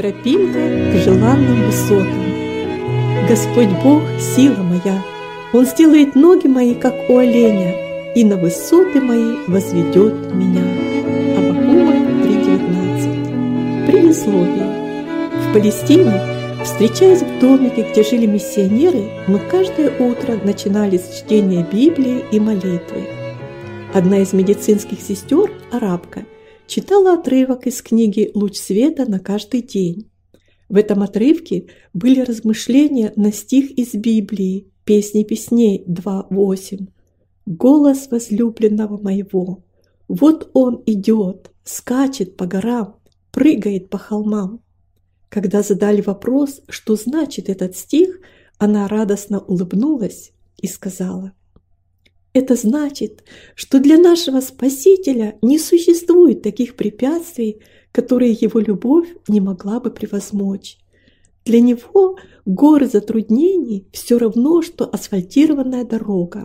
Тропинка к желанным высотам. Господь Бог – сила моя, Он сделает ноги мои, как у оленя, и на высоты мои возведет меня. Аввакума 3:19. Предисловие. В Палестине, встречаясь в домике, где жили миссионеры, мы каждое утро начинали с чтения Библии и молитвы. Одна из медицинских сестер, арабка, читала отрывок из книги «Луч света» на каждый день. В этом отрывке были размышления на стих из Библии, Песни песней 2:8. «Голос возлюбленного моего, вот он идет, скачет по горам, прыгает по холмам». Когда задали вопрос, что значит этот стих, она радостно улыбнулась и сказала: «Это значит, что для нашего Спасителя не существует таких препятствий, которые Его любовь не могла бы превозмочь. Для Него горы затруднений все равно, что асфальтированная дорога».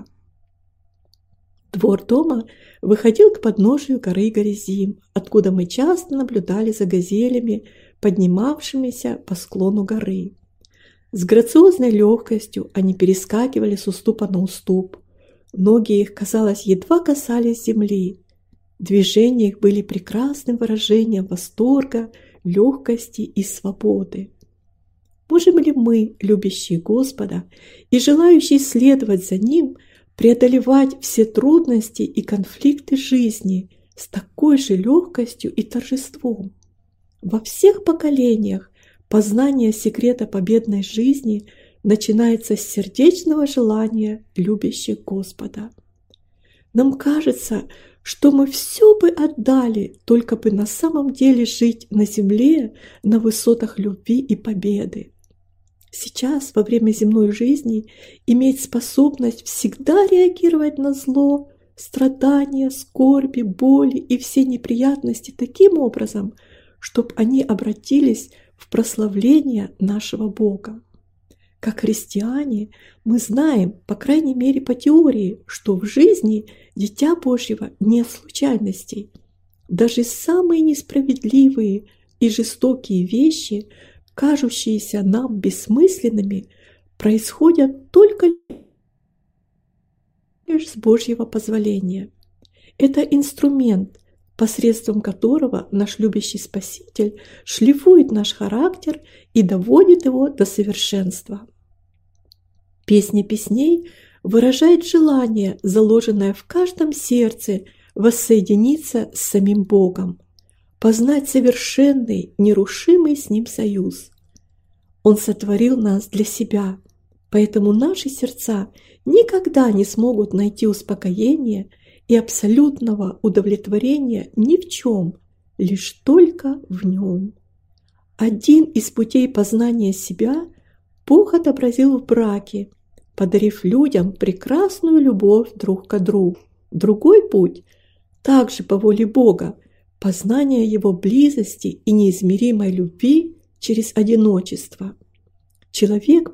Двор дома выходил к подножию горы Горизим, откуда мы часто наблюдали за газелями, поднимавшимися по склону горы. С грациозной легкостью они перескакивали с уступа на уступ. Ноги их, казалось, едва касались земли. Движения их были прекрасным выражением восторга, легкости и свободы. Можем ли мы, любящие Господа и желающие следовать за Ним, преодолевать все трудности и конфликты жизни с такой же легкостью и торжеством? Во всех поколениях познание секрета победной жизни начинается с сердечного желания любящих Господа. Нам кажется, что мы все бы отдали, только бы на самом деле жить на земле на высотах любви и победы. Сейчас, во время земной жизни, иметь способность всегда реагировать на зло, страдания, скорби, боли и все неприятности таким образом, чтобы они обратились в прославление нашего Бога. Как христиане мы знаем, по крайней мере по теории, что в жизни Дитя Божьего нет случайностей. Даже самые несправедливые и жестокие вещи, кажущиеся нам бессмысленными, происходят только лишь с Божьего позволения. Это инструмент, посредством которого наш любящий Спаситель шлифует наш характер и доводит его до совершенства. Песня песней выражает желание, заложенное в каждом сердце, воссоединиться с самим Богом, познать совершенный, нерушимый с Ним союз. Он сотворил нас для себя, поэтому наши сердца никогда не смогут найти успокоения и абсолютного удовлетворения ни в чем, лишь только в Нем. Один из путей познания себя Бог отобразил в браке, подарив людям прекрасную любовь друг к другу. Другой путь, также по воле Бога, познание Его близости и неизмеримой любви через одиночество. Человек